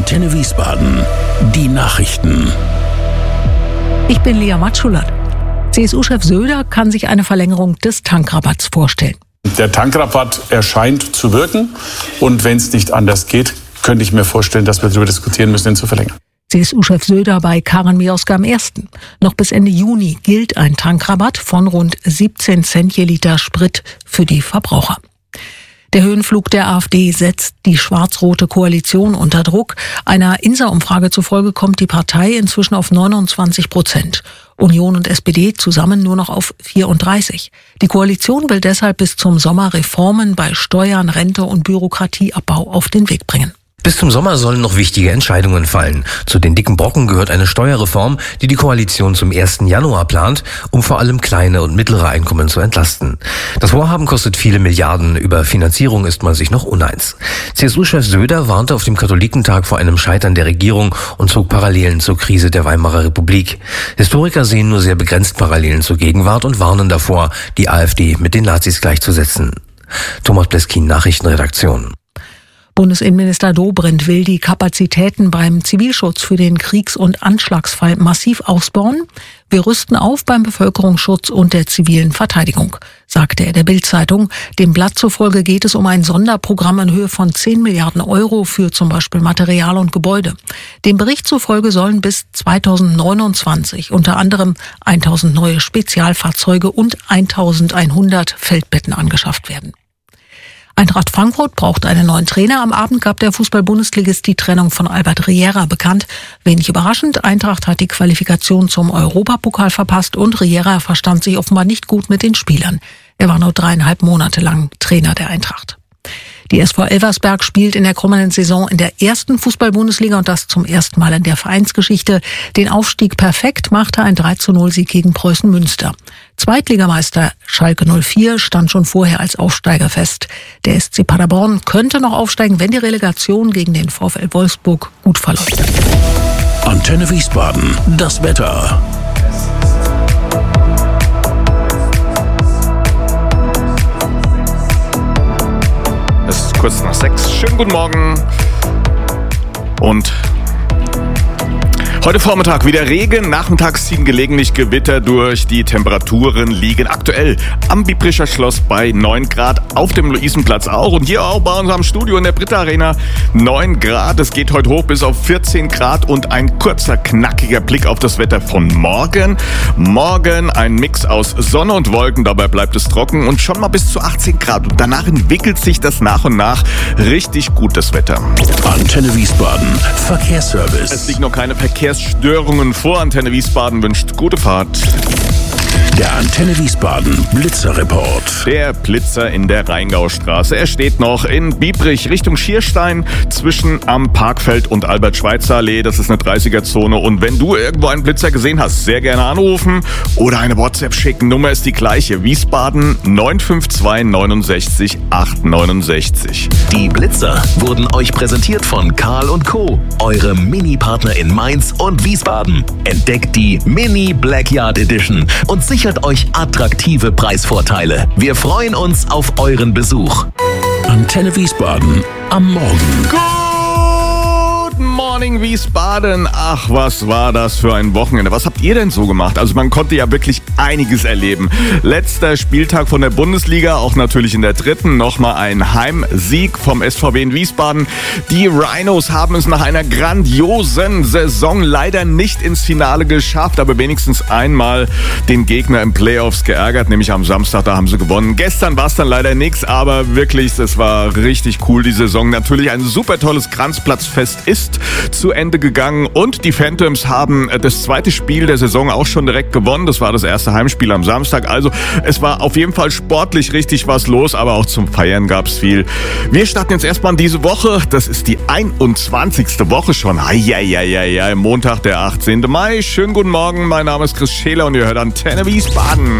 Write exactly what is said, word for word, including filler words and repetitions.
Antenne Wiesbaden. Die Nachrichten. Ich bin Lea Matschulat. C S U-Chef Söder kann sich eine Verlängerung des Tankrabatts vorstellen. Der Tankrabatt erscheint zu wirken. Und wenn es nicht anders geht, könnte ich mir vorstellen, dass wir darüber diskutieren müssen, ihn zu verlängern. C S U-Chef Söder bei Karin Mioska am ersten Noch bis Ende Juni gilt ein Tankrabatt von rund siebzehn Cent je Liter Sprit für die Verbraucher. Der Höhenflug der AfD setzt die schwarz-rote Koalition unter Druck. Einer INSA-Umfrage zufolge kommt die Partei inzwischen auf neunundzwanzig Prozent. Union und S P D zusammen nur noch auf vierunddreißig. Die Koalition will deshalb bis zum Sommer Reformen bei Steuern, Rente und Bürokratieabbau auf den Weg bringen. Bis zum Sommer sollen noch wichtige Entscheidungen fallen. Zu den dicken Brocken gehört eine Steuerreform, die die Koalition zum ersten Januar plant, um vor allem kleine und mittlere Einkommen zu entlasten. Das Vorhaben kostet viele Milliarden. Über Finanzierung ist man sich noch uneins. C S U-Chef Söder warnte auf dem Katholikentag vor einem Scheitern der Regierung und zog Parallelen zur Krise der Weimarer Republik. Historiker sehen nur sehr begrenzt Parallelen zur Gegenwart und warnen davor, die AfD mit den Nazis gleichzusetzen. Thomas Bleskin, Nachrichtenredaktion. Bundesinnenminister Dobrindt will die Kapazitäten beim Zivilschutz für den Kriegs- und Anschlagsfall massiv ausbauen. Wir rüsten auf beim Bevölkerungsschutz und der zivilen Verteidigung, sagte er der Bild-Zeitung. Dem Blatt zufolge geht es um ein Sonderprogramm in Höhe von zehn Milliarden Euro für zum Beispiel Material und Gebäude. Dem Bericht zufolge sollen bis zweitausendneunundzwanzig unter anderem tausend neue Spezialfahrzeuge und eintausendeinhundert Feldbetten angeschafft werden. Eintracht Frankfurt braucht einen neuen Trainer. Am Abend gab der Fußball-Bundesligist die Trennung von Albert Riera bekannt. Wenig überraschend, Eintracht hat die Qualifikation zum Europapokal verpasst und Riera verstand sich offenbar nicht gut mit den Spielern. Er war nur dreieinhalb Monate lang Trainer der Eintracht. Die S V Elversberg spielt in der kommenden Saison in der ersten Fußball-Bundesliga und das zum ersten Mal in der Vereinsgeschichte. Den Aufstieg perfekt machte ein drei zu null Sieg gegen Preußen Münster. Zweitligameister Schalke null vier stand schon vorher als Aufsteiger fest. Der S C Paderborn könnte noch aufsteigen, wenn die Relegation gegen den VfL Wolfsburg gut verläuft. Antenne Wiesbaden, das Wetter. Es ist kurz nach sechs. Schönen guten Morgen. Und heute Vormittag wieder Regen, nachmittags ziehen gelegentlich Gewitter durch. Die Temperaturen liegen aktuell am Biebricher Schloss bei neun Grad, auf dem Luisenplatz auch. Und hier auch bei unserem Studio in der Britta Arena neun Grad. Es geht heute hoch bis auf vierzehn Grad und ein kurzer, knackiger Blick auf das Wetter von morgen. Morgen ein Mix aus Sonne und Wolken, dabei bleibt es trocken und schon mal bis zu achtzehn Grad. Und danach entwickelt sich das nach und nach richtig gut, das Wetter. Antenne Wiesbaden, Verkehrsservice. Es liegen noch keine Verkehrsstörungen vor. Antenne Wiesbaden wünscht gute Fahrt. Der Antenne Wiesbaden Blitzerreport. Der Blitzer in der Rheingaustraße. Er steht noch in Biebrich Richtung Schierstein zwischen am Parkfeld und Albert-Schweitzer-Allee. Das ist eine dreißiger-Zone. Und wenn du irgendwo einen Blitzer gesehen hast, sehr gerne anrufen oder eine WhatsApp schicken. Nummer ist die gleiche. Wiesbaden neun fünf zwei neun sechs acht neun sechs. Die Blitzer wurden euch präsentiert von Karl und Co., eure Mini-Partner in Mainz und Wiesbaden. Entdeckt die Mini Blackyard Edition und sichert euch attraktive Preisvorteile. Wir freuen uns auf euren Besuch. Antenne Wiesbaden am Morgen. Good morning Wiesbaden. Ach, was war das für ein Wochenende? Was habt ihr denn so gemacht? Also man konnte ja wirklich einiges erleben. Letzter Spieltag von der Bundesliga, auch natürlich in der dritten. Nochmal ein Heimsieg vom S V W in Wiesbaden. Die Rhinos haben es nach einer grandiosen Saison leider nicht ins Finale geschafft, aber wenigstens einmal den Gegner im Playoffs geärgert, nämlich am Samstag, da haben sie gewonnen. Gestern war es dann leider nichts, aber wirklich, es war richtig cool, die Saison. Natürlich ein super tolles Kranzplatzfest ist zu Ende gegangen und die Phantoms haben das zweite Spiel der Saison auch schon direkt gewonnen. Das war das erste Heimspiel am Samstag. Also es war auf jeden Fall sportlich richtig was los, aber auch zum Feiern gab es viel. Wir starten jetzt erstmal in diese Woche. Das ist die einundzwanzigste Woche schon. Eieieiei, Montag, der achtzehnten Mai. Schönen guten Morgen, mein Name ist Chris Scheler und ihr hört Antenne Wiesbaden.